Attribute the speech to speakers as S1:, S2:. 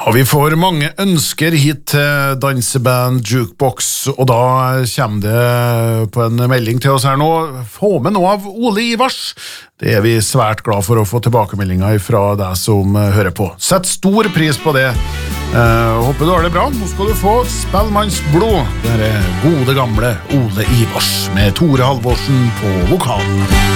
S1: Ja, vi får mange ønsker hit til Danseband Jukebox, og da kommer det på en melding til oss her nå. Få med noe av Ole Ivars. Det vi svært glad for å få tilbakemeldinger fra deg som hører på. Sett stor pris på det. Håper du har det bra. Nå skal du få Spellmannsblod. Det gode gamle Ole Ivars med Tore Halvorsen på vokal.